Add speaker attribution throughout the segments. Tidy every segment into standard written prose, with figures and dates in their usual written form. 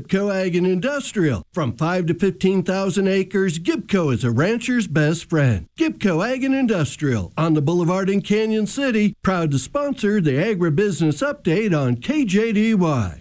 Speaker 1: Gibco Ag and Industrial. From 5 to 15,000 acres, Gibco is a rancher's best friend. Gibco Ag and Industrial on the Boulevard in Canyon City, proud to sponsor the Agribusiness Update on KJDY.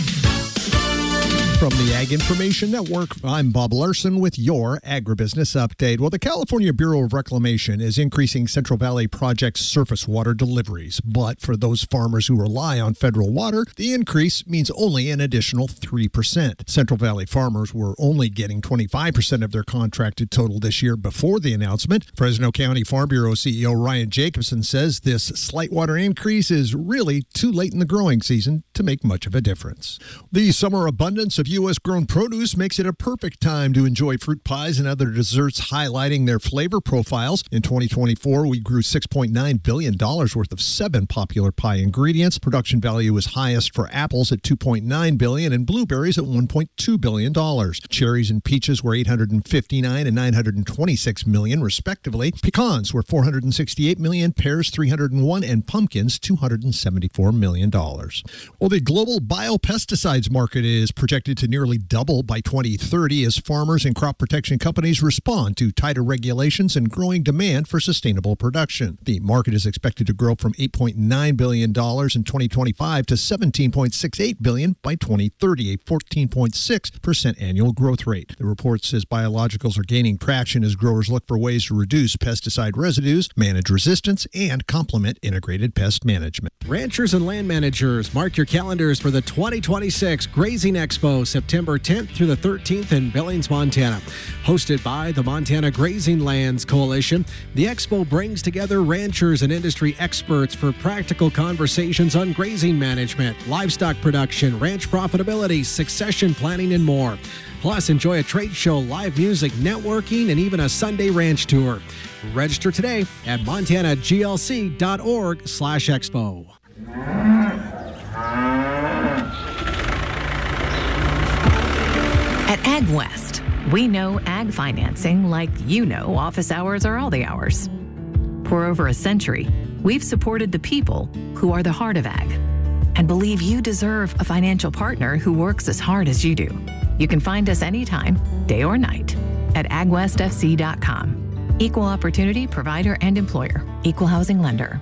Speaker 2: From the Ag Information Network, I'm Bob Larson with your Agribusiness Update. Well, the California Bureau of Reclamation is increasing Central Valley Project's surface water deliveries. But for those farmers who rely on federal water, the increase means only an additional 3%. Central Valley farmers were only getting 25% of their contracted total this year before the announcement. Fresno County Farm Bureau CEO Ryan Jacobson says this slight water increase is really too late in the growing season to make much of a difference. The summer abundance of U.S.-grown produce makes it a perfect time to enjoy fruit pies and other desserts highlighting their flavor profiles. In 2024, we grew $6.9 billion worth of 7 popular pie ingredients. Production value was highest for apples at $2.9 billion and blueberries at $1.2 billion. Cherries and peaches were $859 and $926 million, respectively. Pecans were $468 million, pears $301, and pumpkins $274 million. Well, the global biopesticides market is projected to nearly double by 2030 as farmers and crop protection companies respond to tighter regulations and growing demand for sustainable production. The market is expected to grow from $8.9 billion in 2025 to $17.68 billion by 2030, a 14.6% annual growth rate. The report says biologicals are gaining traction as growers look for ways to reduce pesticide residues, manage resistance, and complement integrated pest management.
Speaker 3: Ranchers and land managers, mark your calendars for the 2026 Grazing Expo, September 10th through the 13th in Billings, Montana. Hosted by the Montana Grazing Lands Coalition, the expo brings together ranchers and industry experts for practical conversations on grazing management, livestock production, ranch profitability, succession planning, and more. Plus, enjoy a trade show, live music, networking, and even a Sunday ranch tour. Register today at montanaglc.org/expo.
Speaker 4: At AgWest, we know ag financing like you know office hours are all the hours. For over a century, we've supported the people who are the heart of ag and believe you deserve a financial partner who works as hard as you do. You can find us anytime, day or night, at agwestfc.com. Equal opportunity provider and employer. Equal housing lender.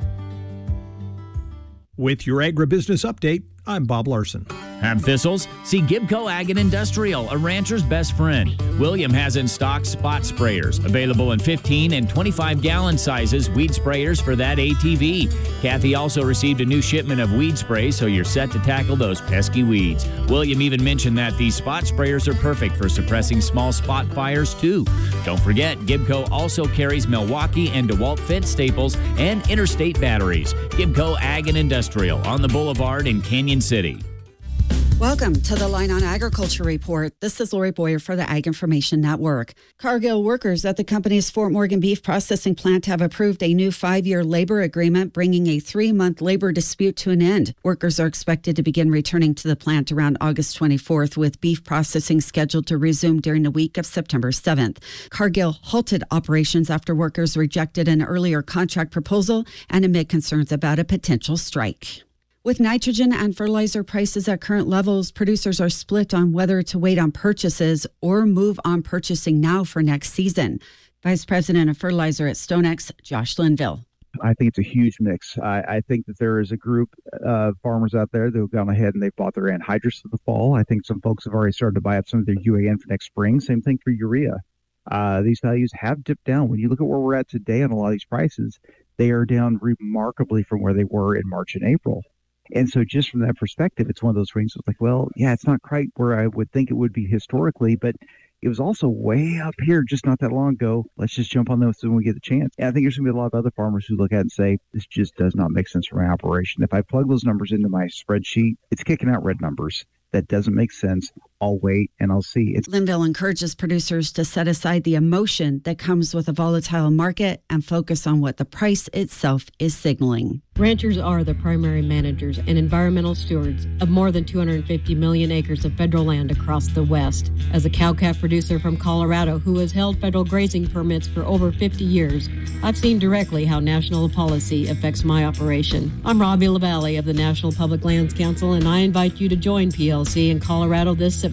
Speaker 2: With your Agribusiness Update, I'm Bob Larson.
Speaker 5: Have thistles? See Gibco Ag and Industrial, a rancher's best friend. William has in stock spot sprayers, available in 15 and 25-gallon sizes, weed sprayers for that ATV. Kathy also received a new shipment of weed sprays, so you're set to tackle those pesky weeds. William even mentioned that these spot sprayers are perfect for suppressing small spot fires, too. Don't forget, Gibco also carries Milwaukee and DeWalt fence staples and interstate batteries. Gibco Ag and Industrial on the Boulevard in Canyon City.
Speaker 6: Welcome to the Line on Agriculture Report. This is Lori Boyer for the Ag Information Network. Cargill workers at the company's Fort Morgan beef processing plant have approved a new 5-year labor agreement, bringing a 3-month labor dispute to an end. Workers are expected to begin returning to the plant around August 24th, with beef processing scheduled to resume during the week of September 7th. Cargill halted operations after workers rejected an earlier contract proposal and amid concerns about a potential strike. With nitrogen and fertilizer prices at current levels, producers are split on whether to wait on purchases or move on purchasing now for next season. Vice President of Fertilizer at StoneX, Josh Linville.
Speaker 7: I think it's a huge mix. I think that there is a group of farmers out there that have gone ahead and they've bought their anhydrous for the fall. I think some folks have already started to buy up some of their UAN for next spring. Same thing for urea. These values have dipped down. When you look at where we're at today on a lot of these prices, they are down remarkably from where they were in March and April. And so just from that perspective, it's one of those things that's like, well, yeah, it's not quite where I would think it would be historically, but it was also way up here just not that long ago. Let's just jump on those when we get the chance. And I think there's going to be a lot of other farmers who look at it and say, this just does not make sense for my operation. If I plug those numbers into my spreadsheet, it's kicking out red numbers. That doesn't make sense. I'll wait and I'll see.
Speaker 6: Linville encourages producers to set aside the emotion that comes with a volatile market and focus on what the price itself is signaling.
Speaker 8: Ranchers are the primary managers and environmental stewards of more than 250 million acres of federal land across the West. As a cow-calf producer from Colorado who has held federal grazing permits for over 50 years, I've seen directly how national policy affects my operation. I'm Robbie LaValle of the National Public Lands Council, and I invite you to join PLC in Colorado this